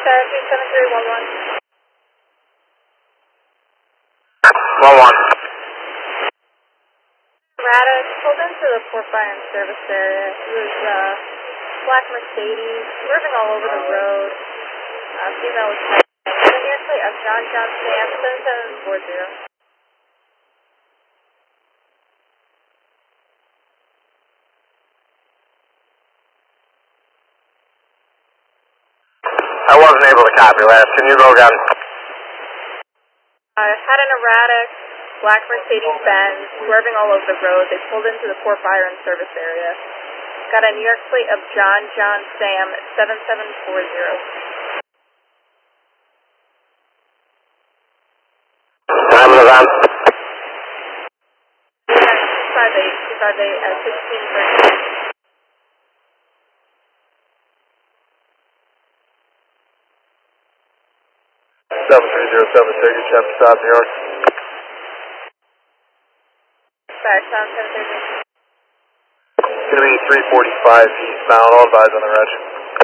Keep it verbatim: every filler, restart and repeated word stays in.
two seven three one one. one one. Radix pulled into the Port Byron service area. It was uh, black Mercedes, swerving all over the road. Uh, female was the near plate of John John Sam seven seven four zero. I wasn't able to copy last. Can you go again? I had an erratic black Mercedes Benz swerving all over the road. They pulled into the Port Byron service area. Got a New York plate of John John Sam seven seven four zero. Time of the van. two five eight, two five eight at sixteen thirty. seven three zero seven, take a chapter stop, New York. Sorry, sound seven thirty. It's going to be three forty-five eastbound, all advised on the reg.